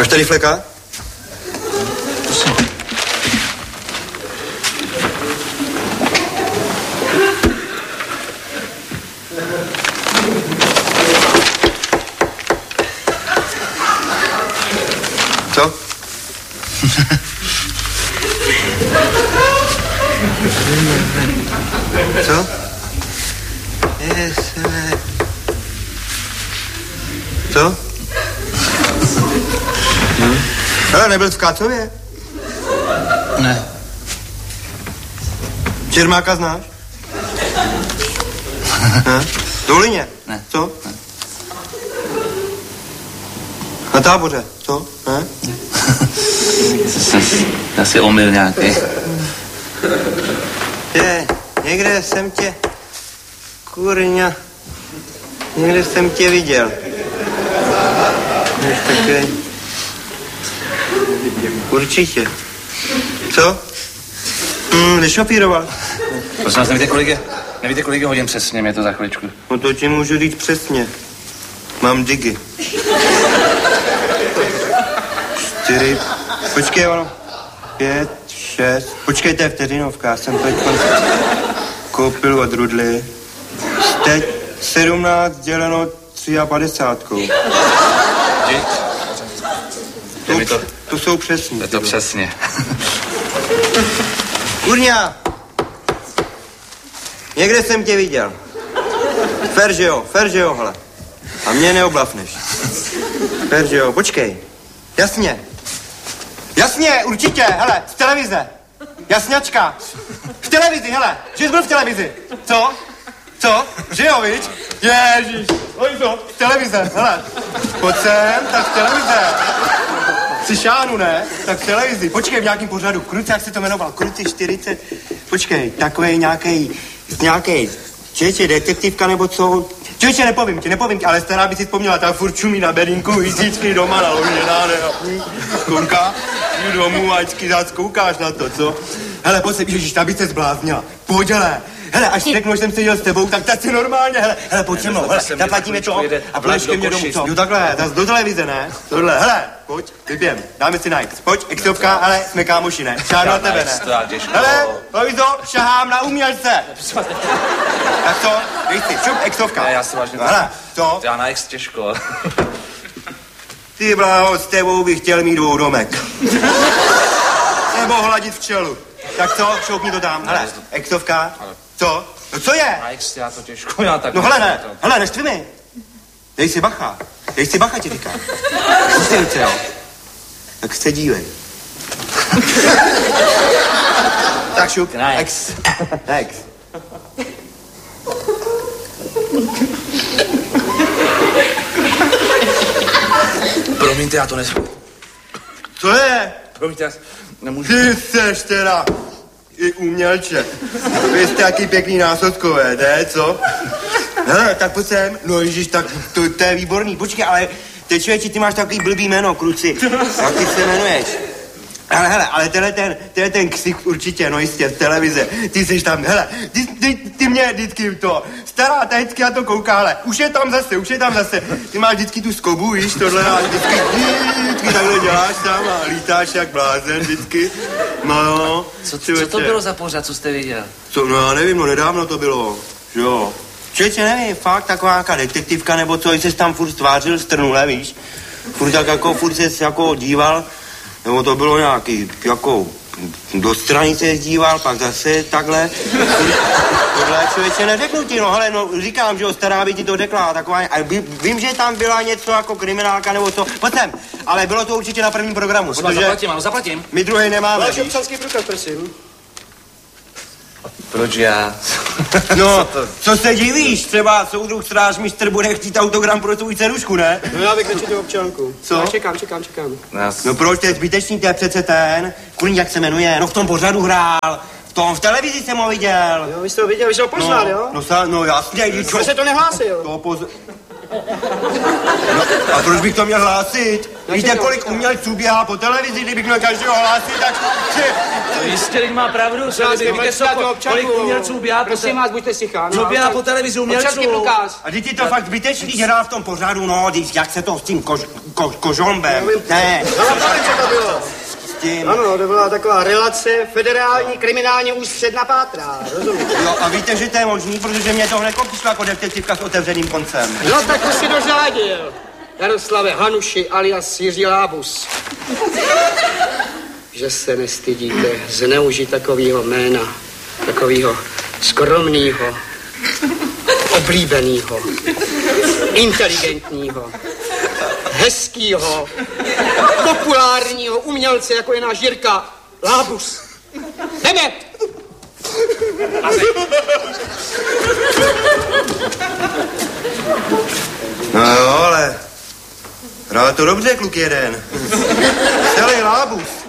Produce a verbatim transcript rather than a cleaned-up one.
Máš tady fleka? Co? Co? Jesle. Co? Hm? Ale nebyl v Kácově? Ne. Čermáka znáš? Ne? Dolině? Ne. Co? Ne. Na Táboře? Co? Ne? Asi omyl nějaký. Je, někde jsem tě, kurňa, někde jsem tě viděl. Jsi takový. Určitě. Co? Hmm, nešopíroval. Prosím vás, nevíte, kolik je, nevíte, kolik je hodin přesně, mě to za chviličku. No to ti můžu říct přesně. Mám digy. Čtyři, počkej, ono, pět, šest, počkej, to je vteřinovka, já jsem teď koupil od Rudly. Teď sedmnáct děleno tři a padesátkou. To, to, to jsou přesně. Je to přesně. Kurňa! Někde jsem tě viděl. Fer, že jo, fer, že jo, hele. A mě neoblafneš. Fer, že jo, počkej. Jasně. Jasně, určitě, hele, z televize. Jasňačka. V televizi, hele, že jsi byl v televizi. Co? Co? Že jo, viď? Ježiš, oj to, v televize, hele. Pojď sem, tak v televize. Jsi šánu, ne? Tak v televizi. Počkej, v nějakým pořadu. Kruci, jak se to jmenoval? Kruci čtyřicet. Počkej, takovej nějaký, nějaký, čeče, detektivka nebo co? Čeče, nepovím ti, nepovím ti, ale stará by si vzpomněla, ta furt čumí na bedínku, vždycky doma na lovině, dáne. Kouká, jdu domů a vždycky zás koukáš na to, co? Hele, pojď se, ježiš, ta by se zbláznila. Pojď, hele. Hele, až řeknu, že jsem seděl s tebou, tak tak si normálně, hele, hele, pojď se mnou, hele, zaplatíme to a půjdeš ke mně domů, co? Jo, takhle, zase do televize, ne? Tohle, hele, pojď, vypěm, dáme si Nike, pojď, exovka, ale jsme kámoši, ne? Šáhnu na tebe, ne? Hele, Lovizo, šahám na umělce. Tak co, dej si, šup, exovka. Ne, já si vážně hele, co? Já na ex těžko. Ty bláho, s tebou bych chtěl mít dvoudomek. Nebo hladit včelu. Tak co, šoupni to tam, hele, exovka. Co? No co je? Na ex já to těžko, já tak... No hele, ne, hele, neštvi mi. Dej si bacha, dej si bacha, ti říkám. Zkusím, jo. Tak se dívej. Tak šup, ex, ex. Promiňte, já to nesmím. Co je? Promiňte, já nemůžu... Ty seš teda i umělče. Vy jste taky pěkný násodkové, ne, co? Hele, tak pojď sem. No ježiš, tak to, to je výborný. Počkej, ale ty člověči, ty máš takový blbý jméno, kluci. Jak ty se jmenuješ? Ale hele, ale tenhle ten, tenhle ten ksik určitě, no jistě, z televize. Ty jsi tam, hele, ty, ty, ty mě vždycky to, stará, ta vždycky na to kouká, ale už je tam zase, už je tam zase. Ty máš vždycky tu skobu, víš, tohle a vždycky, vždycky takhle děláš tam a lítáš jak blázen vždycky. No, no. Co, co to bylo za pořad, co jste viděl? Co, no já nevím, no nedávno to bylo, že jo. Člověče, nevím, fakt taková nějaká detektivka nebo co, jsi tam furt stvářil strnule, víš. Furt tak jako, furt ses jako díval. Nebo to bylo nějaký, jako, do strany se díval, pak zase takhle. Tohle člověče neřeknu ti, no hele, no říkám, že jo, stará by ti to řekla, taková, a vím, že tam byla něco jako kriminálka nebo co, pojď sem, ale bylo to určitě na prvním programu, protože... Zaplatím, ano, zaplatím. My druhý nemáme. Váš občanský průkaz, prosím. Proč já? No, co se divíš? Třeba soudruh strážmistr bude chtít autogram pro svou cerušku, ne? No já bych nečetl občanku. Co? Já čekám, čekám, čekám. Nás... No proč, to je zbytečný, to je přece ten, kurník, jak se jmenuje, no v tom pořadu hrál, v tom, v televizi jsem ho viděl. Jo, vy jste ho viděl, vy jste ho poznal, no, jo? No, sa, no jasně, když Vy se to nehlásil. To poz... No, a proč bych to měl hlásit? Víte, kolik umělců běhá po televizi, kdybych měl každého hlásit, tak... To jistě, teď má pravdu, se víte, kolik umělců běhá po Prosím vás, buďte stichá. No běhá po televizi umělců. Občanský průkaz. A teď je to fakt zbytečný, že hrál v tom pořadu, no, když, jak se to s tím kož, ko, kožombem, ne. No, co to bylo? S tím. Ano, to byla taková relace, federální kriminální ústřed na Pátra, rozumíte? Jo, a víte, že to je možný, protože mě to hned přišlo jako detektivka s otevřeným koncem. No, tak to si dořádil. Jaroslave Hanuši alias Jiří Lábus. Že se nestydíte zneužít takového jména, takového skromného, oblíbeného, inteligentního, hezkýho, populárního umělce, jako je náš Jirka Lábus. Jdeme! No jo, ale hrál to dobře, kluk jeden. Celý Lábus.